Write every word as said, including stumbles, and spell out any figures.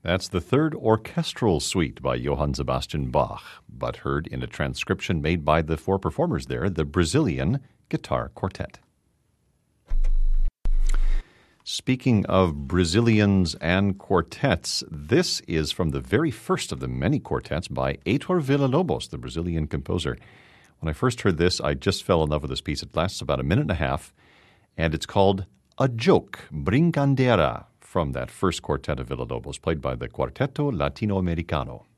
That's the third orchestral suite by Johann Sebastian Bach, but heard in a transcription made by the four performers there, the Brazilian Guitar Quartet. Speaking of Brazilians and quartets, this is from the very first of the many quartets by Heitor Villa-Lobos, the Brazilian composer. When I first heard this, I just fell in love with this piece. It lasts about a minute and a half, and it's called A Joke, Brincadeira, from that first quartet of Villa-Lobos, played by the Quarteto Latino-Americano.